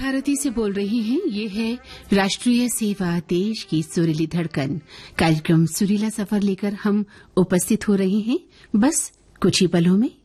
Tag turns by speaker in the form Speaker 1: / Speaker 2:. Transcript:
Speaker 1: भारती से बोल रही हैं। ये है राष्ट्रीय सेवा, देश की सुरीली धड़कन कार्यक्रम। सुरीला सफर लेकर हम उपस्थित हो रहे हैं बस कुछ ही पलों में।